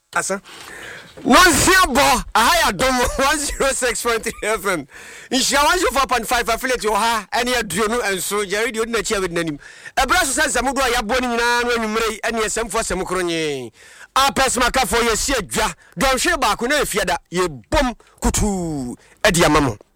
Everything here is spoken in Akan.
asa Nonsiabo, I don't 106.3 FM. In Shawajo 4.5 affiliate you ha, and you do and so Jerry didn't achieve with name. A brass says Samudo, I born in when you may, and yes, some for some crony. I pass my car for your shit, don't share back when I fear that you boom kutu at Yamamo.